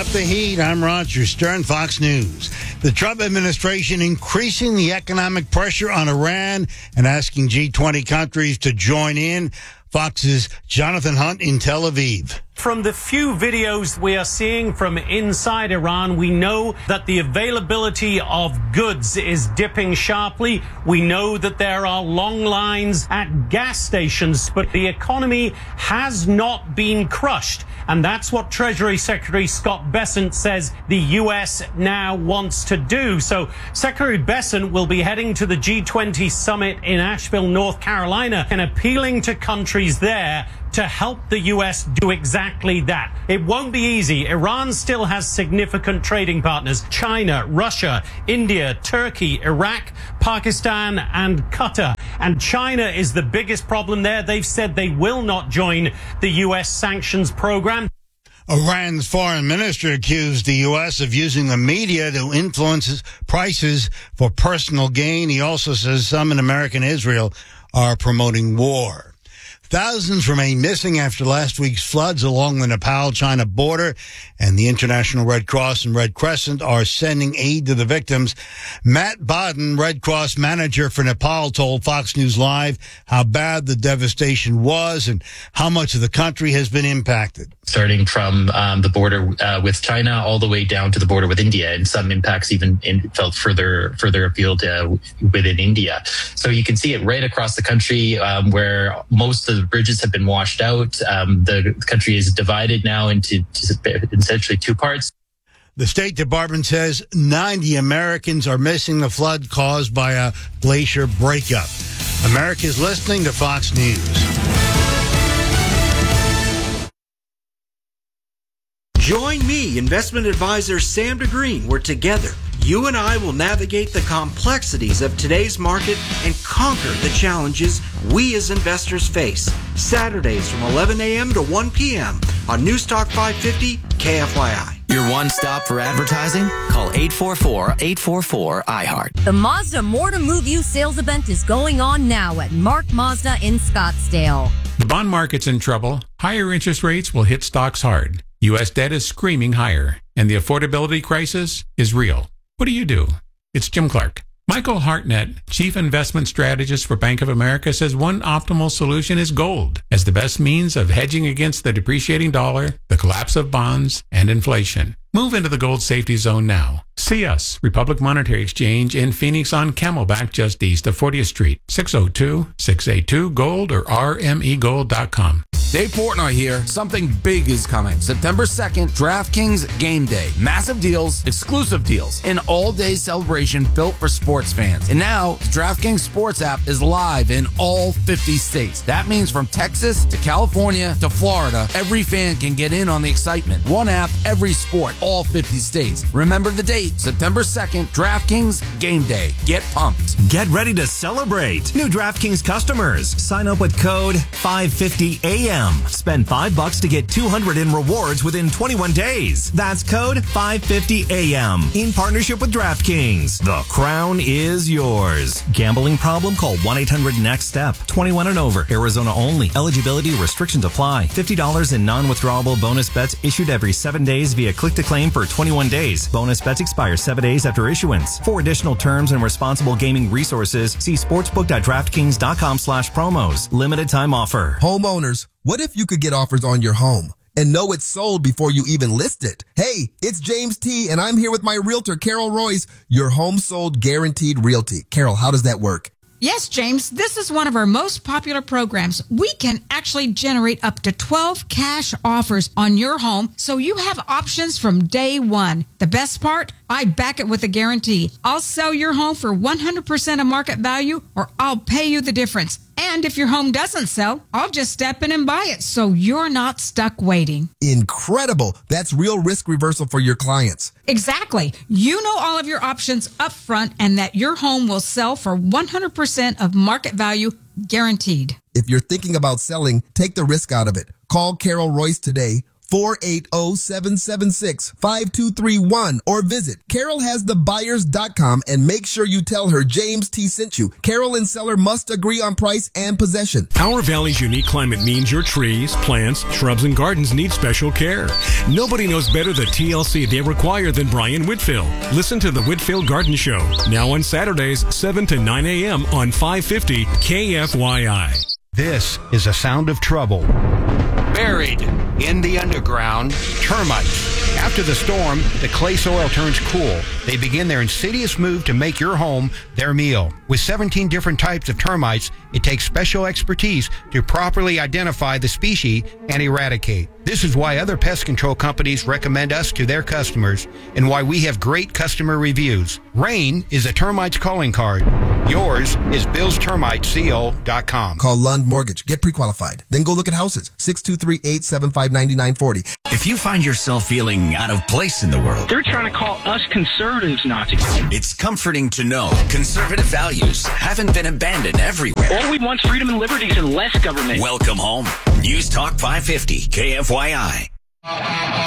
up the heat. I'm Roger Stern, Fox News. The Trump administration increasing the economic pressure on Iran and asking G20 countries to join in. Fox's Jonathan Hunt in Tel Aviv. From the few videos we are seeing from inside Iran, we know that the availability of goods is dipping sharply. We know that there are long lines at gas stations, but the economy has not been crushed. And that's what Treasury Secretary Scott Bessent says the U.S. now wants to do. So Secretary Bessent will be heading to the G20 summit in Asheville, North Carolina, and appealing to countries there to help the U.S. do exactly that. It won't be easy. Iran still has significant trading partners: China, Russia, India, Turkey, Iraq, Pakistan, and Qatar. And China is the biggest problem there. They've said they will not join the U.S. sanctions program. Iran's foreign minister accused the U.S. of using the media to influence prices for personal gain. He also says some in America and Israel are promoting war. Thousands remain missing after last week's floods along the Nepal-China border, and the International Red Cross and Red Crescent are sending aid to the victims. Matt Bodden, Red Cross manager for Nepal, told Fox News Live how bad the devastation was and how much of the country has been impacted. Starting from the border with China all the way down to the border with India, and some impacts even felt further afield within India. So you can see it right across the country where most of the bridges have been washed out. The country is divided now into essentially two parts. The State Department says 90 Americans are missing the flood caused by a glacier breakup. America's listening to Fox News. Join me, investment advisor Sam DeGreen, where together you and I will navigate the complexities of today's market and conquer the challenges we as investors face. Saturdays from 11 a.m. to 1 p.m. on Newstalk 550 KFYI. Your one stop for advertising? Call 844-844-iHeart. The Mazda More to Move You sales event is going on now at Mark Mazda in Scottsdale. The bond market's in trouble. Higher interest rates will hit stocks hard. U.S. debt is screaming higher, and the affordability crisis is real. What do? It's Jim Clark. Michael Hartnett, Chief Investment Strategist for Bank of America, says one optimal solution is gold as the best means of hedging against the depreciating dollar, the collapse of bonds, and inflation. Move into the gold safety zone now. See us, Republic Monetary Exchange in Phoenix on Camelback just east of 40th Street, 602-682-GOLD or rmegold.com. Dave Portnoy here. Something big is coming. September 2nd, DraftKings Game Day. Massive deals, exclusive deals, an all-day celebration built for sports fans. And now, the DraftKings Sports app is live in all 50 states. That means from Texas to California to Florida, every fan can get in on the excitement. One app, every sport, all 50 states. Remember the date, September 2nd, DraftKings Game Day. Get pumped. Get ready to celebrate. New DraftKings customers. Sign up with code 550AM. Spend $5 to get $200 in rewards within 21 days. That's code 550AM. In partnership with DraftKings. The crown is yours. Gambling problem? Call 1-800-NEXT-STEP. 21 and over. Arizona only. Eligibility restrictions apply. $50 in non-withdrawable bonus bets issued every 7 days via click-to-claim for 21 days. Bonus bets expire 7 days after issuance. For additional terms and responsible gaming resources, see sportsbook.draftkings.com/promos. Limited time offer. Homeowners, what if you could get offers on your home and know it's sold before you even list it? Hey, it's James T, and I'm here with my realtor, Carol Royce, your home sold guaranteed realty. Carol, how does that work? Yes, James, this is one of our most popular programs. We can actually generate up to 12 cash offers on your home, so you have options from day one. The best part? I back it with a guarantee. I'll sell your home for 100% of market value, or I'll pay you the difference. And if your home doesn't sell, I'll just step in and buy it, so you're not stuck waiting. Incredible. That's real risk reversal for your clients. Exactly. You know all of your options up front and that your home will sell for 100% of market value guaranteed. If you're thinking about selling, take the risk out of it. Call Carol Royce today, 480-776-5231 or visit carolhasthebuyers.com and make sure you tell her James T sent you. Carol and seller must agree on price and possession. Our Valley's unique climate means your trees, plants, shrubs, and gardens need special care. Nobody knows better the TLC they require than Brian Whitfield. Listen to the Whitfield Garden Show, now on Saturdays, 7 to 9 a.m. on 550 KFYI. This is a sound of trouble. Buried in the underground, termites. After the storm, the clay soil turns cool. They begin their insidious move to make your home their meal. With 17 different types of termites, it takes special expertise to properly identify the species and eradicate. This is why other pest control companies recommend us to their customers and why we have great customer reviews. Rain is a termite's calling card. Yours is BillsTermitesCO.com. Call Lund Mortgage. Get pre-qualified. Then go look at houses. 623-875-9940. If you find yourself feeling out of place in the world, they're trying to call us conservatives Nazis. It's comforting to know conservative values haven't been abandoned everywhere. All we want is freedom and liberties and less government. Welcome home. News Talk 550, KFYI.